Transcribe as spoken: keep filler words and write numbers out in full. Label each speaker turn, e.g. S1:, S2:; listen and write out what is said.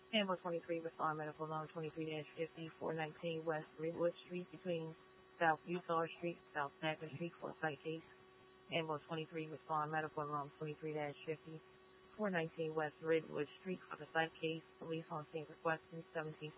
S1: Amber twenty-three, respond medical alarm twenty-three fifty, four nineteen West Redwood Street between South Utah Street, South Stacken Street for a site case. Amber twenty-three, respond medical alarm twenty-three fifty, four nineteen West Redwood Street for the site case. Police on scene requesting seventeen